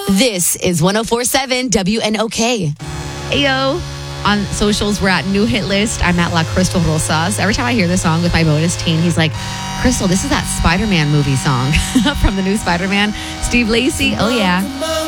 This is 104.7 WNOK. Ayo. On socials, we're at New Hit List. I'm at La Crystal Rosas. Every time I hear this song with my bonus teen, he's like, Crystal, this is that Spider-Man movie song from the new Spider-Man. Steve Lacy, oh yeah.